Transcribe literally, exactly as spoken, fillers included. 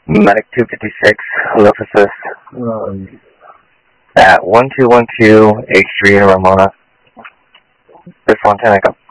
Medic two fifty-six, Lephasis, Um, at one two one two H Street in Ramona. This Fontana,